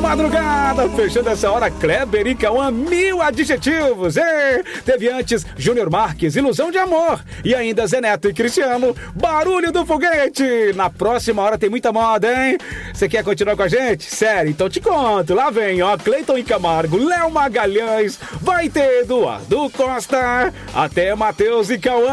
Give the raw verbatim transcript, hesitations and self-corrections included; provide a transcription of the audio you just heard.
madrugada, fechando essa hora, Kleber e Cauã, mil adjetivos. E teve antes Júnior Marques, Ilusão de Amor. E ainda Zé Neto e Cristiano, Barulho do Foguete. Na próxima hora tem muita moda, hein? Você quer continuar com a gente? Sério, então te conto. Lá vem, ó, Cleiton e Camargo, Léo Magalhães, vai ter Eduardo Costa, até Matheus e Cauã.